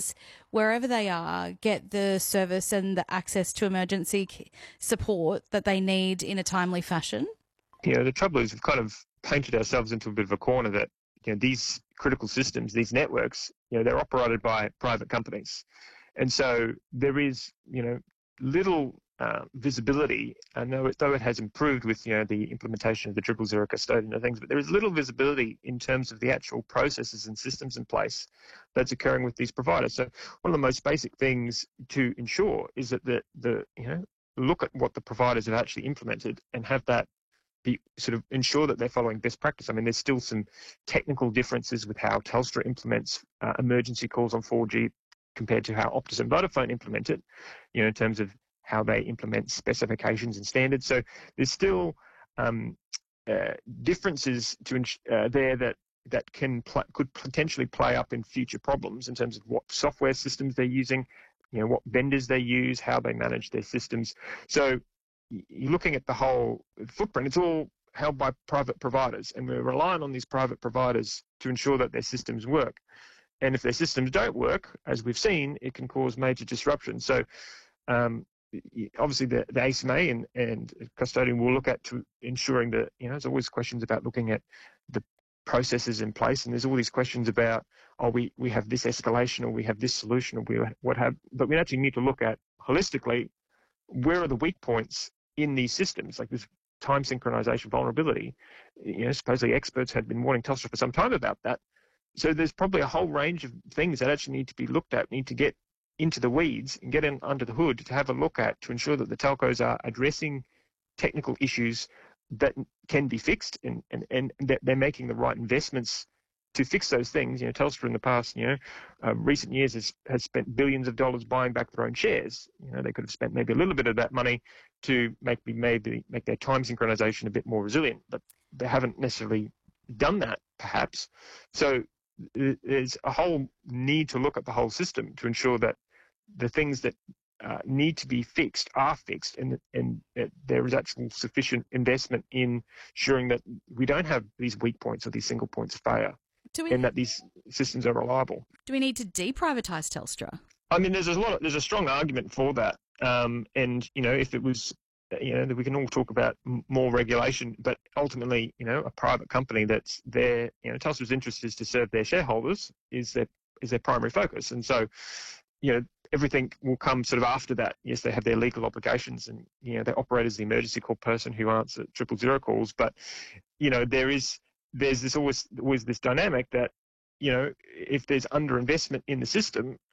customers, wherever they are, get the service and the access to emergency support that they need in a timely fashion? The trouble is we've kind of painted ourselves into a bit of a corner that, these critical systems, these networks, they're operated by private companies. And so there is, little visibility, though it has improved with, the implementation of the 000 custodian and things, but there is little visibility in terms of the actual processes and systems in place that's occurring with these providers. So one of the most basic things to ensure is that look at what the providers have actually implemented and have that be sort of ensure that they're following best practice. I mean, there's still some technical differences with how Telstra implements emergency calls on 4G compared to how Optus and Vodafone implement it, in terms of how they implement specifications and standards. So there's still differences there that could potentially play up in future problems in terms of what software systems they're using, what vendors they use, how they manage their systems. So you're looking at the whole footprint. It's all held by private providers, and we're relying on these private providers to ensure that their systems work. And if their systems don't work, as we've seen, it can cause major disruption. So obviously the ACMA and custodian will look at to ensuring that, there's always questions about looking at the processes in place, and there's all these questions about, we have this escalation, or we have this solution, or but we actually need to look at holistically, where are the weak points in these systems, like this time synchronization vulnerability. Supposedly experts had been warning Telstra for some time about that. So there's probably a whole range of things that actually need to be looked at, need to get into the weeds and get in under the hood to have a look at, to ensure that the telcos are addressing technical issues that can be fixed, and that they're making the right investments to fix those things. Telstra in the past, recent years has spent billions of dollars buying back their own shares. They could have spent maybe a little bit of that money to make their time synchronization a bit more resilient, but they haven't necessarily done that, perhaps. So there's a whole need to look at the whole system to ensure that the things that need to be fixed are fixed, and that there is actual sufficient investment in ensuring that we don't have these weak points or these single points of failure, and that these systems are reliable. Do we need to deprivatise Telstra? I mean, there's a strong argument for that, and if it was, we can all talk about more regulation, but ultimately, a private company that's there, Telstra's interest is to serve their shareholders, is their primary focus, and so, everything will come sort of after that. Yes, they have their legal obligations, and they operate as the emergency call person who answers 000 calls, but there's always this dynamic that, if there's underinvestment in the system,